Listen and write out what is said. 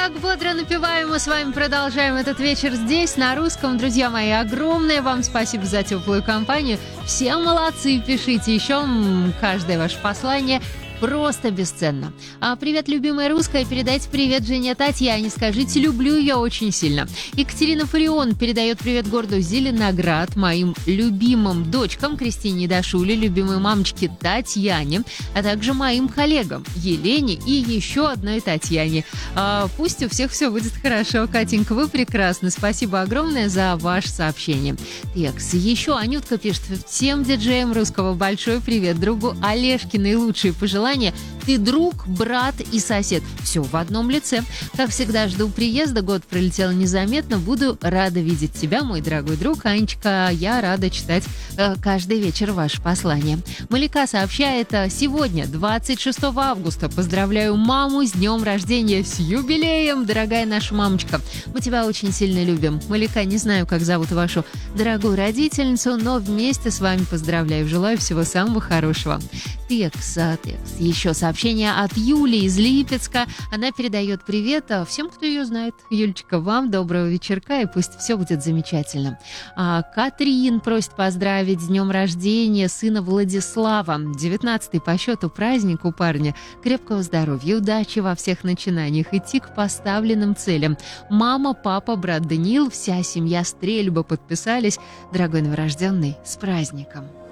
так бодро напеваем, мы с вами продолжаем этот вечер здесь, на русском. Друзья мои, огромное вам спасибо за теплую компанию. Все молодцы, пишите еще каждое ваше послание. Просто бесценно. Привет, любимая русская. Передайте привет жене Татьяне. Скажите, люблю ее очень сильно. Екатерина Фарион передает привет городу Зеленоград, моим любимым дочкам Кристине и Дашуле, любимой мамочке Татьяне, а также моим коллегам Елене и еще одной Татьяне. Пусть у всех все будет хорошо. Катенька, вы прекрасны. Спасибо огромное за ваше сообщение. Текс. Еще Анютка пишет: всем диджеям русского большой привет. Другу Олежке наилучшие пожелания. Ты друг, брат и сосед. Все в одном лице. Как всегда, жду приезда. Год пролетел незаметно. Буду рада видеть тебя, мой дорогой друг. Анечка, я рада читать каждый вечер ваше послание. Малика сообщает: сегодня, 26 августа, поздравляю маму с днем рождения, с юбилеем, дорогая наша мамочка. Мы тебя очень сильно любим. Малика, не знаю, как зовут вашу дорогую родительницу, но вместе с вами поздравляю. Желаю всего самого хорошего. Текс. Еще сообщение от Юли из Липецка. Она передает привет всем, кто ее знает. Юлечка, вам доброго вечерка, и пусть все будет замечательно. Катрин просит поздравить с днем рождения сына Владислава. 19-й по счету праздник у парня. Крепкого здоровья, удачи во всех начинаниях, идти к поставленным целям. Мама, папа, брат Даниил, вся семья Стрельба подписались. Дорогой новорожденный, с праздником!